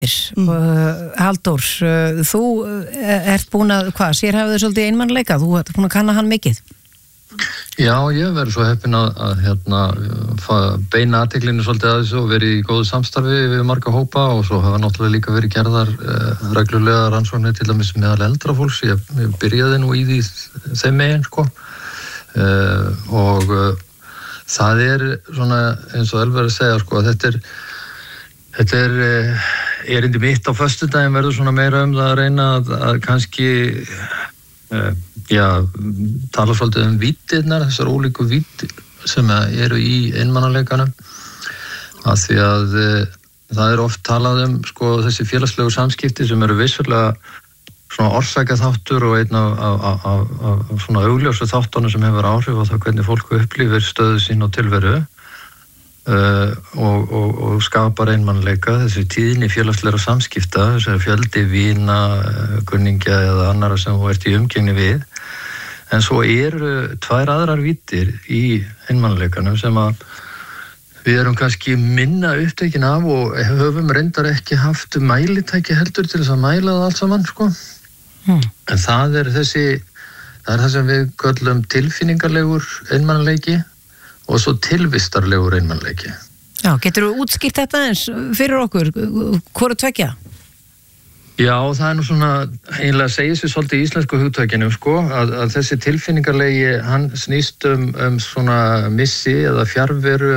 Halldór, þú ert búin að, sérhæfðu svolítið einmannleika, þú ert búin að kanna hann mikið? Já, ég verið svo heppinn að beina athyglinni svolítið að þessu og verið í góðu samstarfi við marga hópa og svo hafa náttúrulega líka verið gerðar reglulega rannsóknir til dæmis meðal eldra fólks. Ég byrjaði nú í því þeim megin, og það svona eins og Elvar að segja, þetta er erindi mitt á föstudaginn verður svona meira það að reyna að kannski tala svolítið víddirnar, þessar ólíku víddir sem eru í einmannaleikanum, af því að það er oft talað þessi félagslegu samskipti sem eru vissulega svona orsakaþáttur og einn af svona augljósu þáttunum sem hefur áhrif á það hvernig fólk upplifir stöðu sín og tilveru og skapar einmannleika, þessi tíðni félagslegra samskipta, þessi fjöldi vína, kunningja eða annara sem þú ert í umgengni við. En svo eru tvær aðrar víddir í einmannleikanum sem að við erum kannski minna upptekin af og höfum reyndar ekki haft mælitæki heldur til þess að mæla það allt saman, En það er það sem við köllum tilfinningarlegur einmannleiki og svo tilvistarlegur einmannleiki. Já, geturðu útskýrt þetta eins fyrir okkur, hvoru tveggja? Já, það er nú svona, eiginlega segir sér svolítið í íslensku hugtakinu, að þessi tilfinningarlegi, hann snýst svona missi eða fjarveru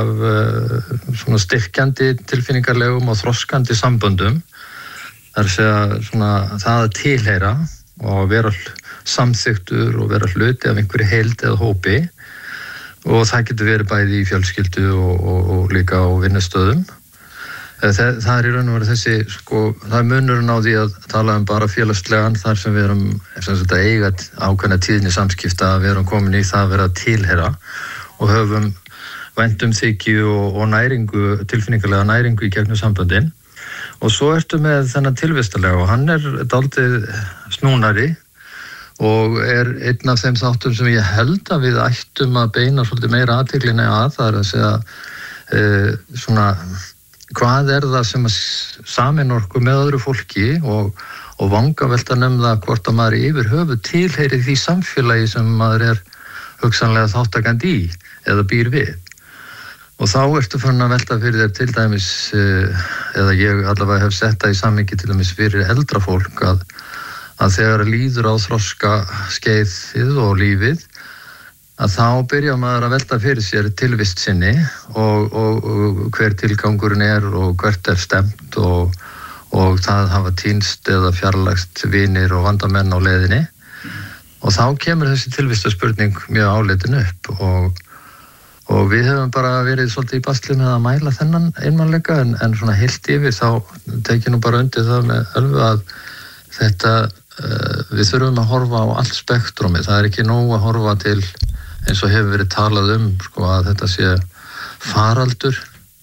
af svona styrkjandi tilfinningarlegum og þroskandi samböndum. Það er að segja svona það að tilheyra og vera samþyktur og vera hluti af einhverju heild eða hópi. Og það getur verið bæði í fjölskyldu og líka á vinnustöðum. Það er í raun og veru þessi, það er munurinn á því að tala bara félagslegan þar sem við erum að eiga ákveðna tíðni samskipta, við erum komin í það að vera tilheyra og höfum væntumþykju og næringu, tilfinningarlega næringu í gegnum samböndin. Og svo ertu með þennan tilvistarlega og hann er dálítið snúnari og einn af þeim þáttum sem ég held að við ættum að beina svolítið meira athyglinni að, það er að segja svona hvað er það sem að sameinar okkur með öðru fólki og vangaveltan það hvort að maður yfir höfuð tilheyri því samfélagi sem maður er hugsanlega þáttakandi í eða býr við. Og þá ertu farin að velta fyrir þér til dæmis, eða ég allavega hef sett það í samhengi til dæmis fyrir eldra fólk að þegar líður á þroska skeiðið og lífið, að þá byrja maður að velta fyrir sér tilvist sinni og hver tilgangurinn er og hvert er stemt og það hafa týnst eða fjarlægst vinir og vandamenn á leiðinni. Og þá kemur þessi tilvistarspurning mjög áleitin upp og við hefum bara verið svolítið í basli með að mæla þennan einmannleika en svona heilt yfir þá tekið nú bara undir það með Ölvu að þetta við þurfum að horfa á allt spektrumi. Það er ekki nóg að horfa til eins og hefur verið talað að þetta sé faraldur.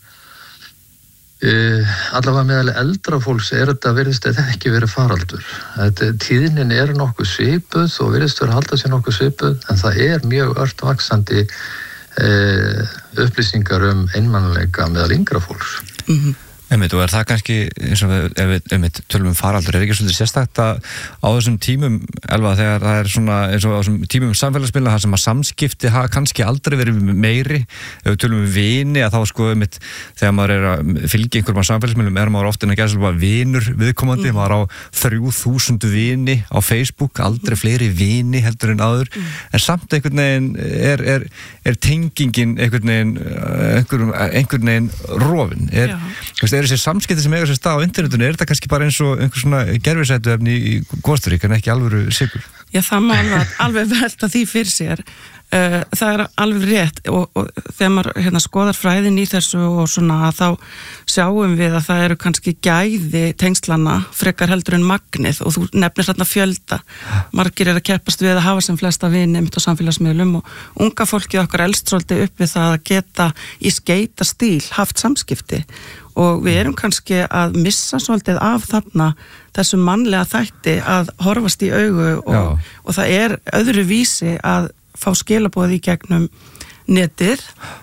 Allavega meðal eldra fólks þetta virðist ekki verið faraldur. Tíðnin er nokkuð svipuð og virðist verið að halda sér nokkuð svipuð en það er mjög ört vaxandi upplýsingar einmannleika meðal yngra fólks. Og er það kannski, eins og ef við tölum faraldur, er ekki svolítið sérstakt að á þessum tímum, Elva, þegar það er svona, eins og á þessum tímum samfélagsmiðla, þar sem að samskipti hafa kannski aldrei verið meiri, ef við tölum vini, að þá þegar maður er að fylgja einhverjum á samfélagsmiðlum, er maður ofta en að gera svolítið vinur viðkomandi, maður á 3000 vini á Facebook, aldrei fleiri vini heldur en áður, en samt einhvern veginn er tengingin einhvern veginn rofin, eru þessi samskipti sem eiga sér stað á internetinu, er þetta kannski bara eins og einhver svona gervisætuefni í Kostaríka en ekki alvöru sykur? Já, það má alveg velta því fyrir sér. Það er alveg rétt og þegar maður skoðar fræðin í þessu og svona þá sjáum við að það eru kannski gæði tengslana frekar heldur en magnið og þú nefnir þarna fjölda. Margir eru að keppast við að hafa sem flesta vini mitt á samfélagsmiðlum og unga fólkið okkar elst svolítið upp við það að geta í skeytastíl haft samskipti og við erum kannski að missa svolítið af þarna þessum mannlega þætti að horfast í augu og það er öðru vísi að fá skilaboð í gegnum netið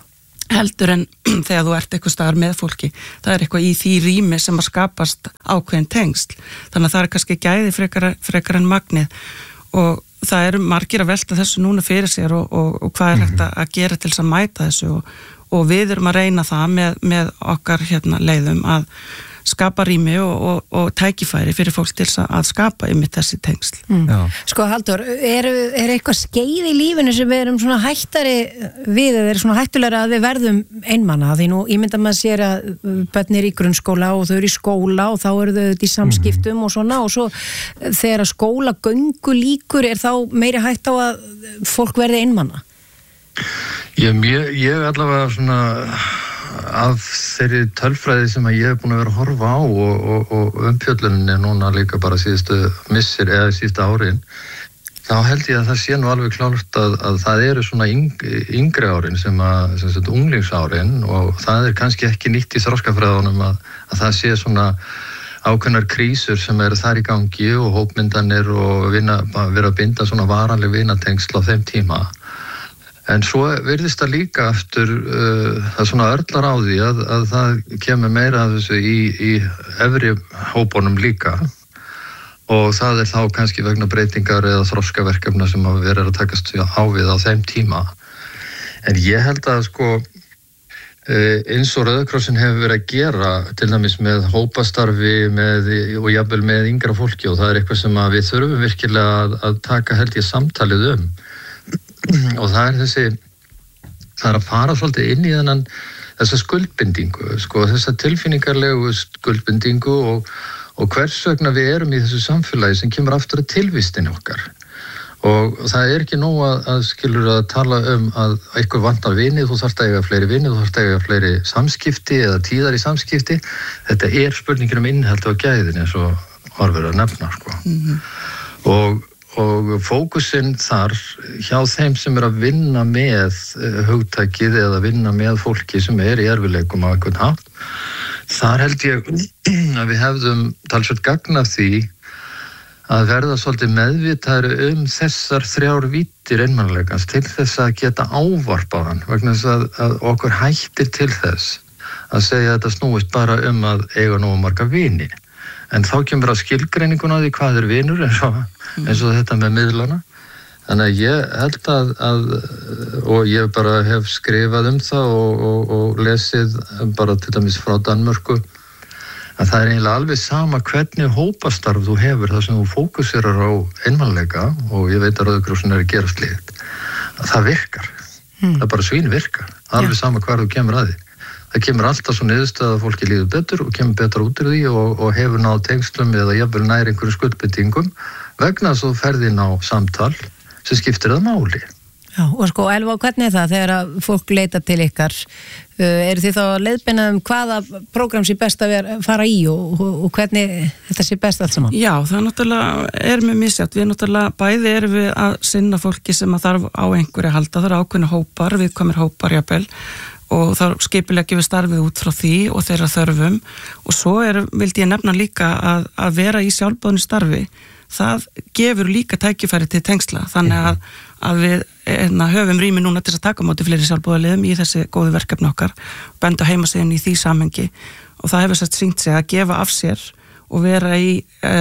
heldur en þegar þú ert eitthvað staðar með fólki. Það eitthvað í því rými sem að skapast ákveðin tengsl. Þannig að það kannski gæði frekar en magnið og það margir að velta þessu núna fyrir sér og hvað hægt að gera til þess að mæta þessu og við erum að reyna það með okkar leiðum að skapa rými og tækifæri fyrir fólk til að skapa einmitt þessi tengsl. Sko Halldór, er eitthvað skeið í lífinu sem við erum svona hættari við eða er svona hættulega að við verðum einmana því nú ímynda maður sér að börn í grunnskóla og þau eru í skóla og þá eru þau í samskiptum og svona og svo þegar að skólagöngu lýkur þá meiri hætt á að fólk verði einmana? Ég allavega svona af þeirri tölfræði sem að ég búin að vera að horfa á og umfjölluninni núna líka bara síðustu missir eða síðustu árin þá held ég að það sé nú alveg klárt að það eru svona yngri árin sem unglingsárin og það kannski ekki nýtt í þroskafræðunum að það sé svona ákveðnar krísur sem eru þar í gangi og hópmyndanir og vera að binda svona varanleg vinatengsl á þeim tíma. En svo virðist það líka aftur það svona örlar á því að það kemur meira af þessu í efri hópunum líka og það þá kannski vegna breytingar eða þroskaverkefna sem að vera að takast á við á þeim tíma. En ég held að sko eins og Rauðakrossin hefur verið að gera til dæmis með hópastarfi og jafnvel með yngra fólki og það eitthvað sem að við þurfum virkilega að taka held ég samtalið og það er að fara svolítið inn í þessa skuldbindingu, sko, þessa tilfinningarlegu skuldbindingu og hvers vegna við erum í þessu samfélagi sem kemur aftur að tilvistinni okkar. Og það er ekki nóg að tala að eitthvað vantar vini, þú þarft að eiga fleiri vini, þú þarft að eiga fleiri samskipti eða tíðar í samskipti. Þetta spurningin innihald og gæðin eins og orður að nefna, sko. Og fókusinn þar hjá þeim sem að vinna með hugtakið eða vinna með fólki sem í erfiðleikum á einhvern hátt, þar held ég að við hefðum talsvert gagn af því að verða svolítið meðvitaðri þessar 3 víddir einmanaleikans til þess að geta ávarpaðan vegna þess að okkur hættir til þess að segja að þetta snúist bara að eiga nógu marga vini. En þá kemur að skilgreiningun á því hvað vinur eins og þetta með miðlana. Þannig að ég held og ég bara hef skrifað það og lesið bara til dæmis frá Danmörku að það eiginlega alveg sama hvernig hópastarf þú hefur þar sem þú fókuserar á einmanleika og ég veit að Rauðakrossin að gera slíkt. Það virkar. Það bara svínvirkar. Alveg sama hvar þú kemur að því. Það kemur alltaf svo niðurstaða að fólki líður betur og kemur betur út úr því og hefur náð tengslum eða jafnvel nær einhverjum skuldbindingum vegna þess að þú ferð inn á samtal sem skiptir það máli. Já, og sko, Elva, hvernig það þegar að fólk leita til ykkar? Eru þið þá að leiðbeina hvaða prógram sé best að fara í og hvernig þetta sé best allt saman? Já, það náttúrulega mjög misjátt. Við náttúrulega bæði erum við að sinna fólki sem að þarf á einhverju að halda. Það eru ákveðna hópar, viðkvæmir hópar jafnvel og þá skipuleggjum við starfið út frá því og þeirra þörfum og svo vildi ég nefna líka að vera í sjálfboðnu starfi, það gefur líka tækifæri til tengsla, þannig að við höfum rými núna til að taka á móti fleiri sjálfboðaliðum í þessi góðu verkefni okkar, benda heimasíðunni í því samhengi og það hefur sýnt sig að gefa af sér og vera í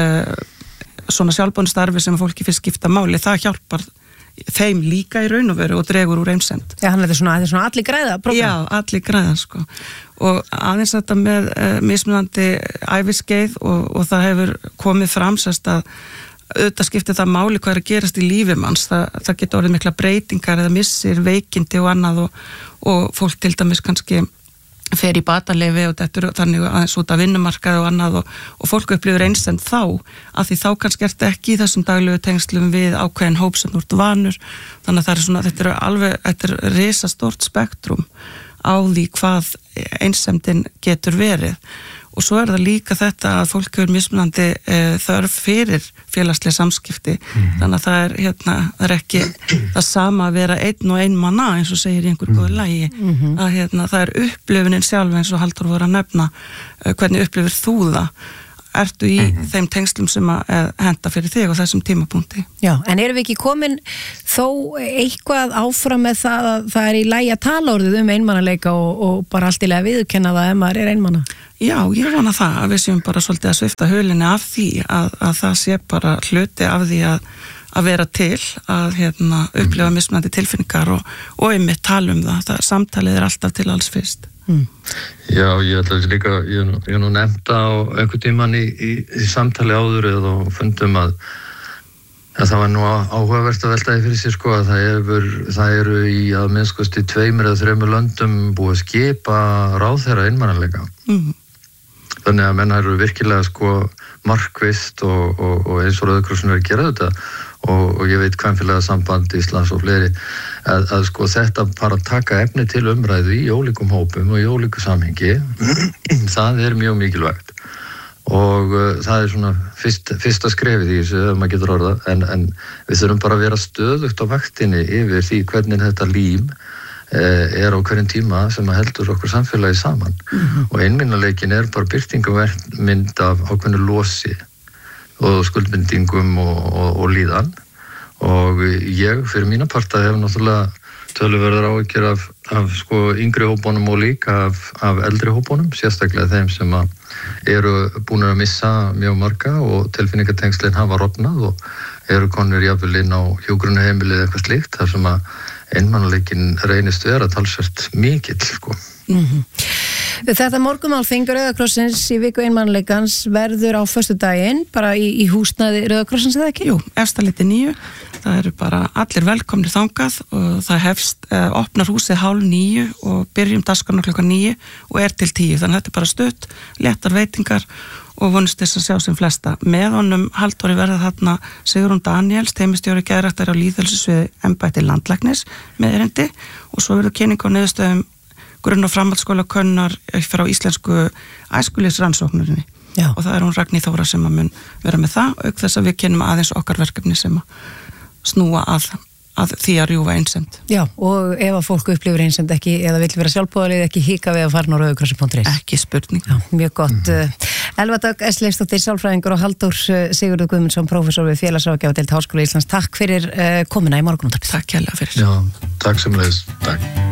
svona sjálfboðnu starfi sem fólki fyrst skipta máli, það hjálpar þeim líka í raun og veru og dregur úr einsemd. Já, þetta er svona allir græða program. Já, allir græða, sko. Og aðeins þetta með mismunandi æviskeið og það hefur komið fram sérst að auðvitað skiptir það máli hvað að gerast í lífi manns. Það getur orðið mikla breytingar eða missir, veikindi og annað og fólk til dæmis kannski fer í bataleyfi og þetta þannig aðeins út af vinnumarkaði og annað og fólk upplifir einsemd þá að því þá kannski ertu ekki í þessum daglegu tengslum við ákveðin hóp sem þú ert vanur þannig að það svona, þetta er risastórt spektrum á því hvað einsemdin getur verið og svo það líka þetta að fólk hefur mismunandi þörf fyrir félagslega samskipti þannig að það er ekki það sama að vera einn og ein manna eins og segir í einhver góðu lagi að það er upplifunin sjálf eins og Halldór voru að nefna hvernig upplifir þú það ertu í þeim tengslum sem að henta fyrir þig á þessum tímapunkti. Já, en erum við ekki komin þó eitthvað áfram með það að það í lagi að tala orðið einmanaleika og bara allt í lagi að viðurkenna það ef maður einmana? Já, ég vona það að við séum bara svolítið að svifta hulinni af því að það sé bara hluti af því að vera til, að upplifa mismunandi tilfinningar og einmitt tala það. Samtalið alltaf til alls fyrst. Já, ég ætla líka, ég nú nefnt á einhvern tímann í samtali áður eða fundum að það var nú áhugavert að veltaði fyrir sér sko að það eru í að minnskosti 2 eða 3 löndum búið að skipa ráðherra einmanaleika. Þannig að menn eru virkilega sko markvisst og eins og Rauði krossinn er að gera þetta og ég veit Kvenfélagasamband Íslands og fleiri að sko þetta bara taka efni til umræðu í ólíkum hópum og í ólíku samhengi það er mjög mikilvægt og það er svona fyrsta skrefið í þessu ef maður getur orðað en við þurfum bara að vera stöðugt á vaktinni yfir því hvernig þetta lím er á hverjum tíma sem að heldur okkur samfélagi saman og einmannaleikin er bara birtingarmynd af ákveðnu losi og skuldbindingum og líðan og ég fyrir mína parta hef náttúrulega töluverðar áhyggjur af sko yngri hópunum og líka af eldri hópunum, sérstaklega þeim sem að eru búin að missa mjög marga og tilfinningatengslin hafa rofnað og eru konur jafnvel inn á hjúkrunarheimili eða eitthvað slíkt þar sem að einmannaleikin reynist vera talsvert mikill sko. Þetta morgunmálþing Rauða krossins í viku einmannalegans verður á föstudaginn bara í húsnæði Rauða krossins eða ekki? Jú, Efstaleiti 9, það eru bara allir velkomnir þangað og það hefst, opnar húsið 8:30 og byrjum dagskránna 9 og er til 10, þannig að þetta er bara stutt, léttar veitingar og vonist þess að sjá sem flesta. Með honum Halldóri verða þarna Sigrún Daniels, teymistjóri geðræktar á lýðheilsusviði embætti landlæknis með erindi og svo verður kynning á niðurstöðum grunn- og framhaldsskóla könnar frá íslensku æskulýðsrannsóknurinni og það er hún Ragný Þóra sem að mun vera með það auk þess að við kennum aðeins okkar verkefni sem að snúa að því að rjúfa einsemd. Já, og ef að fólk upplifir einsemd ekki eða vill vera sjálfboðalið ekki hika við að fara á rauðakrossin.is. Ekki spurning. Já, mjög gott. Elva Dögg Esleifsdóttir, sálfræðingur og Halldór Sigurður Guðmundsson, prófessor við félagsráðgjafadeild Háskóla Íslands. Takk fyrir komuna í Morgunútvarpið. Takk kærlega fyrir. Já, takk sömuleiðis. Takk.